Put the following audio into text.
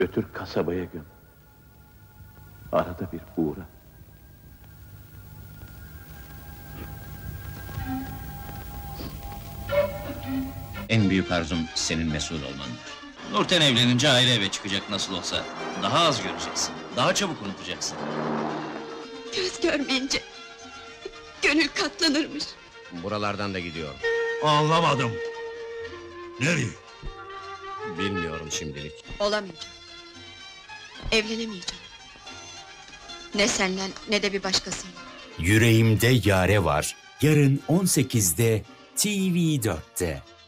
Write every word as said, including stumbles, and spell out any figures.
Götür kasabaya göm. Arada bir uğra. En büyük arzum senin mesul olmandır. Nurten evlenince ayrı eve çıkacak nasıl olsa. Daha az göreceksin, daha çabuk unutacaksın. Göz görmeyince gönül katlanırmış. Buralardan da gidiyorum. Anlamadım. Nereye? Bilmiyorum şimdilik. Olamayacak. Evlenemeyeceğim. Ne senle ne de bir başkasıyla. Yüreğimde Yare Var. Yarın on sekizde T V dörtte.